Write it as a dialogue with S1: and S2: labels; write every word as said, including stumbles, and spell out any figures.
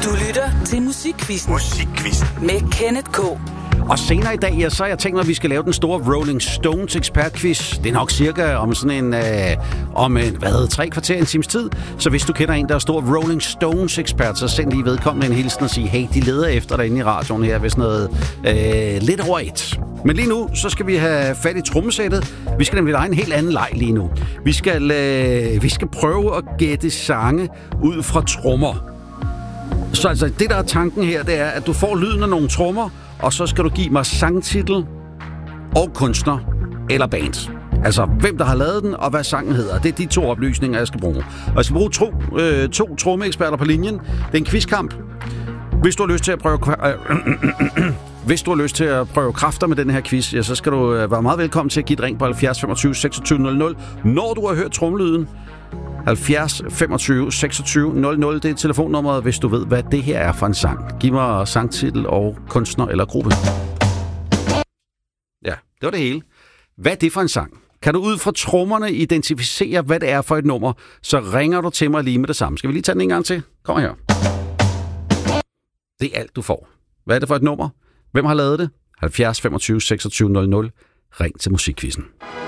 S1: Du lytter til Musikquizzen.
S2: Musikquizzen.
S1: Med Kenneth K.
S3: Og senere i dag, ja, så har jeg tænkt mig, at vi skal lave den store Rolling Stones ekspertquiz. Det er nok cirka om sådan en, øh, om en, hvad, tre kvarter, en times tid. Så hvis du kender en, der er stor Rolling Stones ekspert, så send lige vedkommende en hilsen og sige, hey, de leder efter dig inde i radioen her, hvis noget øh, lidt over et. Men lige nu, så skal vi have fat i trommesættet. Vi skal nemlig lege en helt anden leg lige nu. Vi skal, øh, vi skal prøve at gætte sange ud fra trommer. Så altså, det der er tanken her, det er, at du får lyden af nogle trommer, og så skal du give mig sangtitel og kunstner eller band. Altså, hvem der har lavet den, og hvad sangen hedder. Det er de to oplysninger, jeg skal bruge. Og jeg skal bruge to, øh, to trommeeksperter på linjen. Det er en quizkamp. Hvis du har lyst til at prøve... Hvis du har lyst til at prøve kræfter med den her quiz, ja, så skal du være meget velkommen til at give et ring på halvfjerds femogtyve seksogtyve nul nul, når du har hørt trommelyden. halvfjerds femogtyve seksogtyve nul nul, det er telefonnummeret, hvis du ved, hvad det her er for en sang. Giv mig sangtitel og kunstner eller gruppe. Ja, det var det hele. Hvad er det for en sang? Kan du ud fra trommerne identificere, hvad det er for et nummer, så ringer du til mig lige med det samme. Skal vi lige tage den en gang til? Kom her. Det er alt, du får. Hvad er det for et nummer? Hvem har lavet det? halvfjerds femogtyve seksogtyve nul nul. Ring til Musikquizzen.